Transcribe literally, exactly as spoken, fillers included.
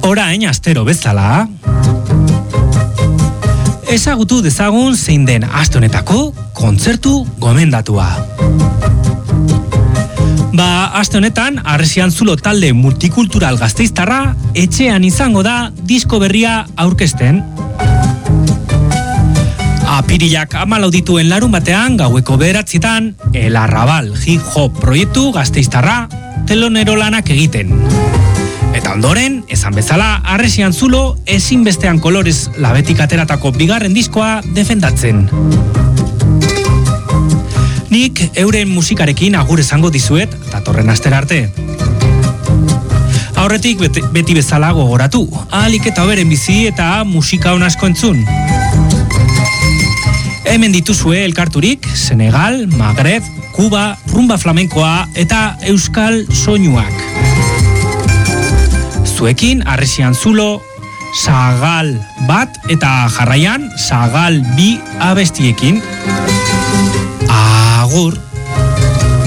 Orain astero bezala, ezagutu dezagun zein den aste honetako kontzertu gomendatua. Ba, aste honetan, Harresian Zulo talde multikultural gasteiztarra etxean izango da disko berria aurkezten. Apirilak hamalau dituen larun batean, gaueko bederatzitan, El Arrabal Hip Hop proiektu gasteiztarra telonero lanak egiten. Eta ondoren, esan bezala, Harresian Zulo ezinbestean kolorez labetik ateratako bigarren diskoa defendatzen. Nik euren musikarekin agur esango dizuet, datorren astera arte. Aurretik beti, beti bezala gogoratu, ahalik eta hoberen bizi eta musika on asko entzun. Hemen dituzue elkarturik, Senegal, Magreb, Kuba, rumba flamenkoa eta euskal soinuak. Zuekin Harresian Zulo, Sagal bat eta jarraian Sagal bi abestiekin. Agur!